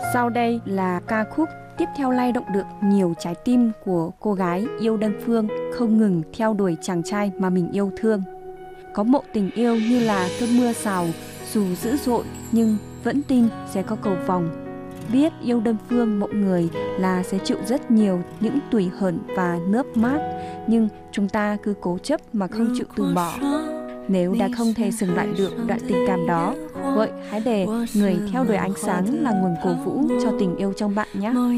Sau đây là ca khúc tiếp theo lay động được nhiều trái tim của cô gái yêu đơn phương, không ngừng theo đuổi chàng trai mà mình yêu thương. Có mộ tình yêu như là cơn mưa rào, dù dữ dội nhưng vẫn tin sẽ có cầu vòng. Biết yêu đơn phương mọi người là sẽ chịu rất nhiều những tủi hờn và nước mắt, nhưng chúng ta cứ cố chấp mà không chịu từ bỏ. Nếu đã không thể dừng lại được đoạn tình cảm đó, vậy hãy để người theo đuổi ánh sáng là nguồn cổ vũ cho tình yêu trong bạn nhé.